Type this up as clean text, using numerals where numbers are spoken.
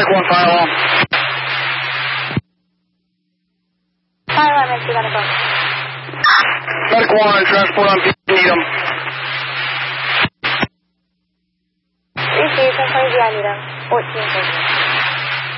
Medic 1, fire alarm. Fire alarm, MC, gotta go. Medic 1, transport on Needham. Receive, 1020 via Needham, 1440.